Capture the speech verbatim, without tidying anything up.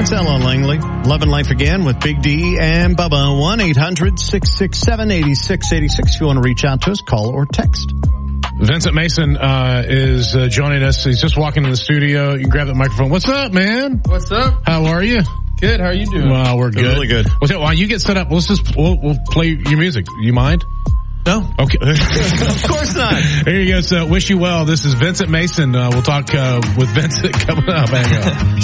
It's Ella Langley. Love and Life Again with Big D and Bubba. one eight hundred six six seven eight six eight six. If you want to reach out to us, call or text. Vincent Mason uh is uh, joining us. He's just walking in the studio. You can grab that microphone. What's up, man? What's up? How are you? Good. How are you doing? Well, we're good. Really good. Well, while you get set up, let's just we'll, we'll play your music. You mind? No. Okay. Of course not. Here you go. So, wish you well. This is Vincent Mason. Uh, we'll talk uh, with Vincent coming up. Hang on.